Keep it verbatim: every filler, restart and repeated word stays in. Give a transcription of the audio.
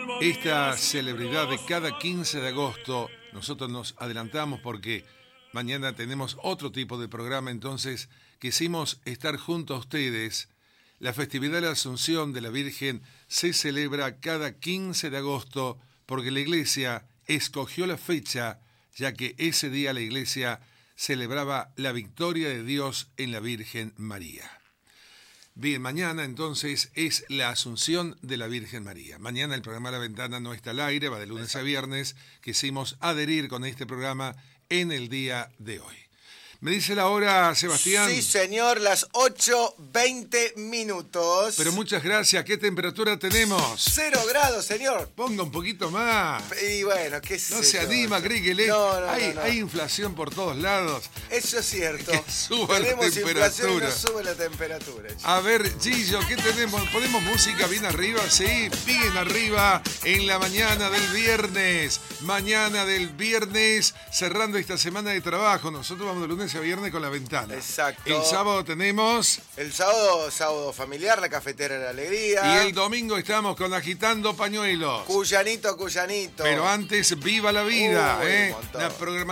esta celebridad de cada quince de agosto, nosotros nos adelantamos porque mañana tenemos otro tipo de programa, entonces quisimos estar junto a ustedes. La festividad de la Asunción de la Virgen se celebra cada quince de agosto porque la Iglesia escogió la fecha, ya que ese día la Iglesia celebraba la victoria de Dios en la Virgen María. Bien, mañana entonces es la Asunción de la Virgen María. Mañana el programa La Ventana no está al aire, va de lunes Exacto. a viernes. Quisimos adherir con este programa en el día de hoy. ¿Me dice la hora, Sebastián? Sí, señor, las ocho veinte minutos. Pero muchas gracias. ¿Qué temperatura tenemos? Cero grados, señor. Ponga un poquito más. Y bueno, qué sé No se yo. anima, cree que le... No, no, hay, no, no. hay inflación por todos lados. Eso es cierto. Que suba la Tenemos inflación y temperatura. no sube la temperatura. A ver, Gillo, ¿qué tenemos? ¿Ponemos música bien arriba? Sí, bien arriba en la mañana del viernes. Mañana del viernes, cerrando esta semana de trabajo. Nosotros vamos de lunes a viernes con La Ventana. Exacto. El sábado tenemos... El sábado, sábado familiar, la cafetera de la alegría. Y el domingo estamos con Agitando Pañuelos. Cuyanito, Cuyanito. Pero antes, viva la vida, Uy, ¿eh? un montón. La programación